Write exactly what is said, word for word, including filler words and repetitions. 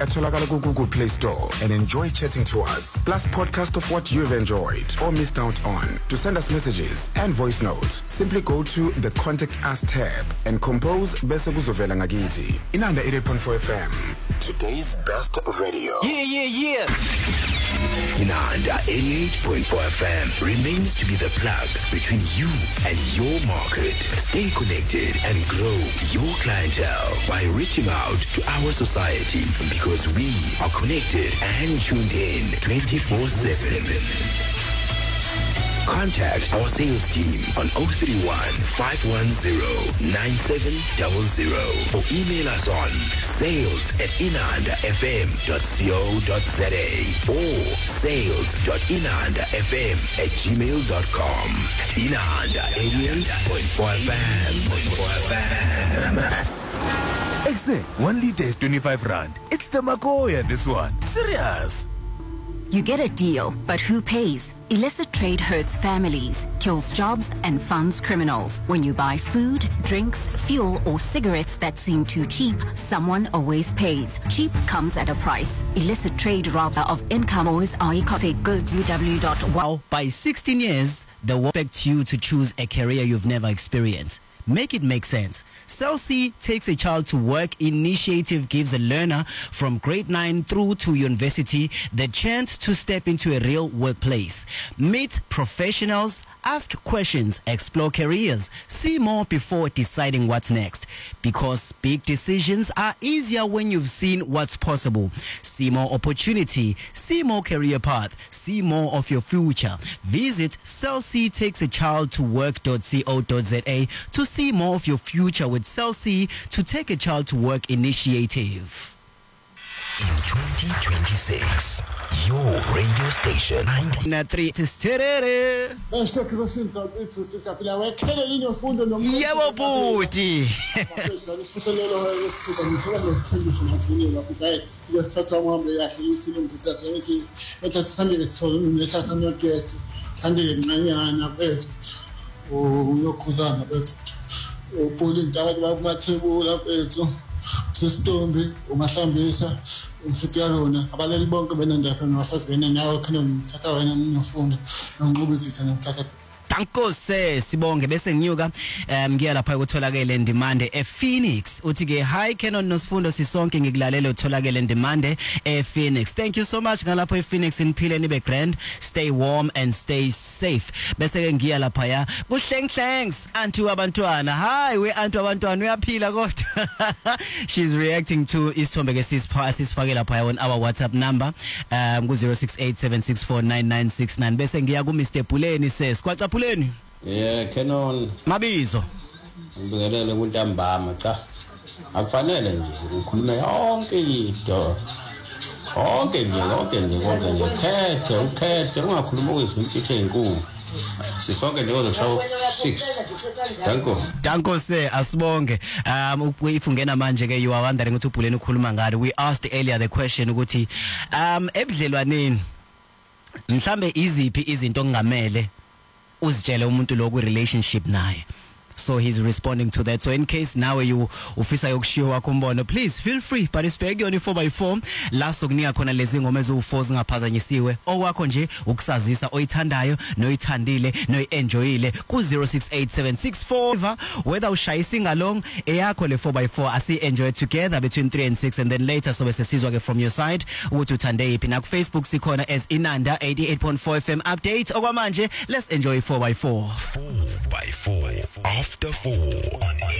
atholakala ku Google Play Store and enjoy chatting to us. Plus podcast of what you've enjoyed or missed out on. To send us messages and voice notes, simply go to the Contact Us tab and compose bese kuzovela ngakithi. Inanda eighty-eight point four F M. Today's best radio. Yeah, yeah, yeah. Inanda eighty-eight point four F M remains to be the plug between you and your market. Stay connected and grow your clientele by reaching out to our society, because we are connected and tuned in twenty-four seven. Contact our sales team on oh three one, five one zero, nine seven zero zero or email us on sales at inanda f m dot co dot z a or sales dot inanda f m at gmail dot com. Inanda eighty-eight point four F M. Hey, say, one liter is twenty-five rand. It's the Makoya, this one. Serious. You get a deal, but who pays? Illicit trade hurts families, kills jobs, and funds criminals. When you buy food, drinks, fuel, or cigarettes that seem too cheap, someone always pays. Cheap comes at a price. Illicit trade robs of income always are coffee. Go to w w w dot wow. By sixteen years, the world expects you to choose a career you've never experienced. Make it make sense. Cell C Takes a Child to Work initiative gives a learner from grade nine through to university the chance to step into a real workplace. Meet professionals, ask questions, explore careers, see more before deciding what's next. Because big decisions are easier when you've seen what's possible. See more opportunity, see more career path, see more of your future. Visit cell c takes a child to work dot co dot z a to see more of your future with Cell C to Take a Child to Work initiative. In twenty twenty-six, your radio station Na three is terere. Yebo buti. Upulin dapat mathebula bethu sesitombi umahlambisa umsitiyarona abalali bonke benandapha ngasazibena nawe khona ngithatha wena ngifunda ngiqhubuzisa ngithatha Tankose sibonge bese nginyuka ngiya lapha ukutholakele Ndimande ePhoenix uthi ke hi Canon Nosifundo sisonke ngikulalele utholakele Ndimande ePhoenix. Thank you so much ngalapha ePhoenix niphile nibe grand, stay warm and stay safe. Bese ke ngiya lapha ya kuhlenghleng anti wabantwana. Hi we anti wabantwana uyaphila kodwa. She's reacting to isithombe ke sisifake lapha on our WhatsApp number um ku zero six eight seven six four nine nine six nine. Bese ngiya ku Mister Puleni ses kwaxa Puleni. Yeah, Canon. Mabizo. Ngibingelele kuNtambama cha. Akufanele nje ukhulume yonke into. Konke nje konke nje konke nje khethe ukhethe ungakhuluma kwezimpilo ezinkulu. Sisonke nje ozosho six. Danko. Danko se asibonge. Um if ungena manje ke you are wondering ukuthi uPhuleni ukhuluma ngani. We asked earlier the question ukuthi um ebudlelwaneni mhlambe iziphi izinto ongamele uzitshele umuntu lo ku relationship naye. So he's responding to that. So in case now you ufisa yokushiya wakho umbono, please feel free participate yona four by four la sokunika khona lezi ngoma ezu-four zingaphazanyisiwe. Okwakho nje ukusazisa oyithandayo noyithandile noyenjoyile ku zero six eight seven six four whether ushaye singalong eyakho le four by four asi enjoy together between three and six and then later so bese sizwa ke from your side ukuthi uthande iphi na ku Facebook sikhona as Inanda eighty-eight point four F M update. Okwamanje let's enjoy four by four. four by four after four on